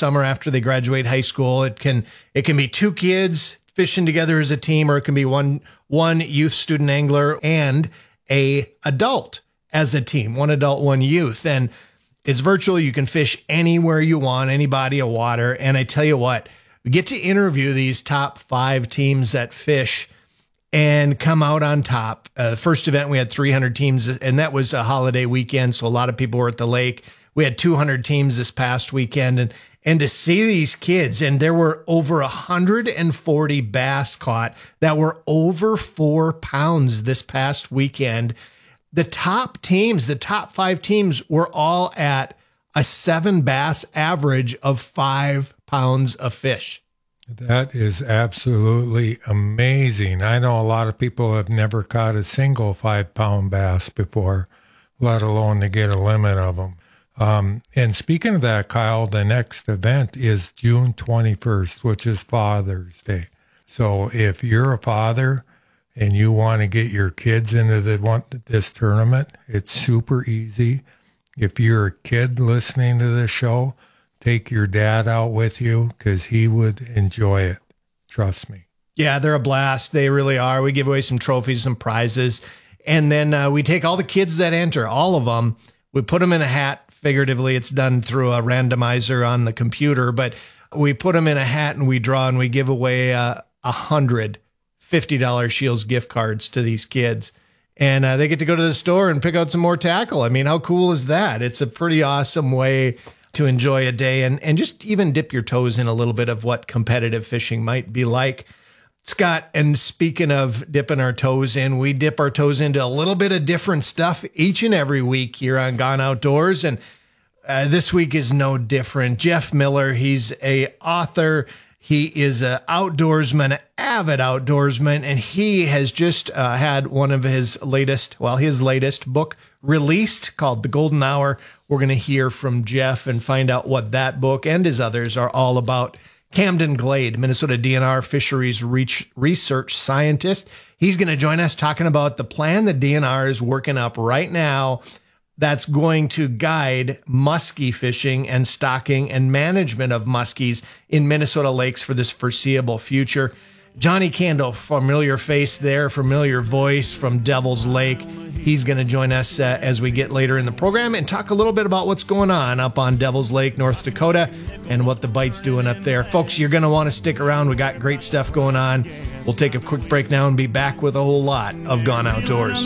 summer after they graduate high school. It can be two kids fishing together as a team, or it can be one youth student angler and a adult as a team, one adult, one youth. And it's virtual. You can fish anywhere you want, any body of water. And I tell you what, we get to interview these top 5 teams that fish and come out on top. The first event, we had 300 teams, and that was a holiday weekend, so a lot of people were at the lake. We had 200 teams this past weekend, and to see these kids, and there were over 140 bass caught that were over 4 pounds this past weekend. The top teams, the top 5 teams, were all at a 7 bass average of 5 pounds of fish. That is absolutely amazing. I know a lot of people have never caught a single 5-pound bass before, let alone to get a limit of them. And speaking of that, Kyle, the next event is June 21st, which is Father's Day. So if you're a father and you want to get your kids into this tournament, it's super easy. If you're a kid listening to this show, take your dad out with you because he would enjoy it. Trust me. Yeah, they're a blast. They really are. We give away some trophies, some prizes. And then we take all the kids that enter, all of them, we put them in a hat. Figuratively, it's done through a randomizer on the computer, but we put them in a hat and we draw and we give away 100 $50 Shields gift cards to these kids. And they get to go to the store and pick out some more tackle. I mean, how cool is that? It's a pretty awesome way to enjoy a day and just even dip your toes in a little bit of what competitive fishing might be like. Scott, and speaking of dipping our toes in, we dip our toes into a little bit of different stuff each and every week here on Gone Outdoors. And this week is no different. Jeff Miller, he's a author. He is an outdoorsman, avid outdoorsman, and he has just had one of his latest book released called The Golden Hour. We're going to hear from Jeff and find out what that book and his others are all about. Camden Glade, Minnesota DNR fisheries research scientist. He's going to join us talking about the plan the DNR is working up right now that's going to guide muskie fishing and stocking and management of muskies in Minnesota lakes for this foreseeable future. Johnny Candle, familiar face there, familiar voice from Devil's Lake. He's going to join us as we get later in the program and talk a little bit about what's going on up on Devil's Lake, North Dakota, and what the bite's doing up there. Folks, you're going to want to stick around. We got great stuff going on. We'll take a quick break now and be back with a whole lot of Gone Outdoors.